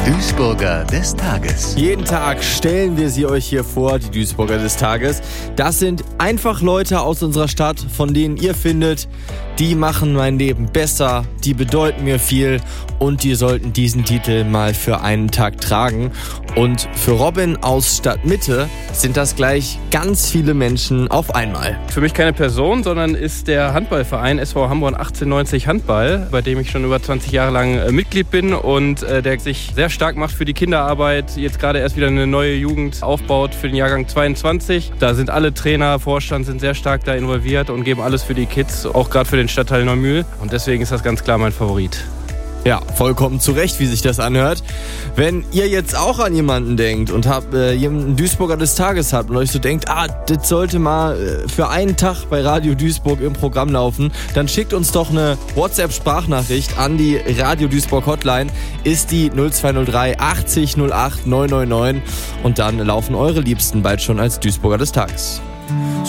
Duisburger des Tages. Jeden Tag stellen wir sie euch hier vor, die Duisburger des Tages. Das sind einfach Leute aus unserer Stadt, von denen ihr findet, die machen mein Leben besser, die bedeuten mir viel und die sollten diesen Titel mal für einen Tag tragen. Und für Robin aus Stadtmitte sind das gleich ganz viele Menschen auf einmal. Für mich keine Person, sondern ist der Handballverein SV Hamborn 1890 Handball, bei dem ich schon über 20 Jahre lang Mitglied bin und der sich sehr stark macht für die Kinderarbeit. Jetzt gerade erst wieder eine neue Jugend aufbaut für den Jahrgang 22. Da sind alle Trainer, Vorstand sind sehr stark da involviert und geben alles für die Kids, auch gerade für den Stadtteil Neumühl. Und deswegen ist das ganz klar mein Favorit. Ja, vollkommen zu Recht, wie sich das anhört. Wenn ihr jetzt auch an jemanden denkt und jemanden Duisburger des Tages habt und euch so denkt, das sollte mal für einen Tag bei Radio Duisburg im Programm laufen, dann schickt uns doch eine WhatsApp-Sprachnachricht an die Radio Duisburg Hotline, ist die 0203 80 08 999 und dann laufen eure Liebsten bald schon als Duisburger des Tages.